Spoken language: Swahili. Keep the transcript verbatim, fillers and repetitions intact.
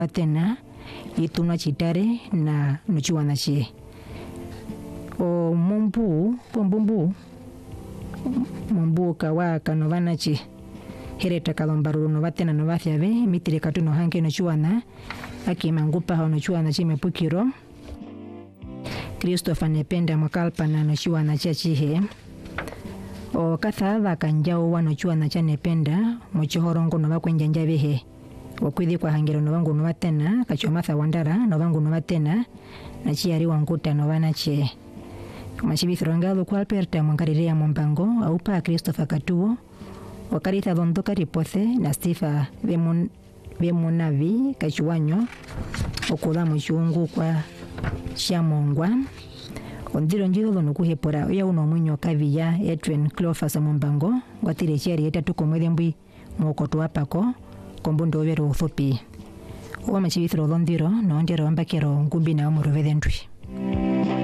tena ituna chitare na nuchiwana chi o mumbu pombumbu mumbu kawa kanovana chi hereta kalombaru no batena no bathiave mitire katuno hanke no chuana akimangupa ho no chuana chi mepukiro Kristo fanependa makalpa na no chuana cha chihe o katha kanjao wano chuana cha nependa mochohorongo no bakwenjanja behe wakwidhi kwa hangiro no bangu no batena kachomatha wandara no bangu no batena na chiari wanguta no bana che machibithirongalo kwa perta mwangarirea mombango au pa Christopher Katuo wakarita dondoka ripothe na Stifa bemun bemunavi kachuanyo okula muchungu kwa shamongwa ondiro njiro no kuhepora ya uno munyo kavia Edwin Clofas mombango watire cheri etatu komwedembwi mokoto apako kombundo overo uthopi wa machibithiro dhondiro no ndero ambakero ngumbi na omuro vedentwi